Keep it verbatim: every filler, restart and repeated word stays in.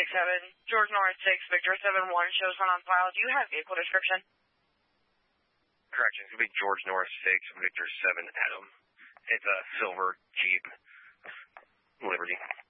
six seven, George Norris six, Victor seven one, shows one on file. Do you have vehicle description? Correction, it's going to be George Norris six, Victor seven Adam. It's a silver Jeep Liberty.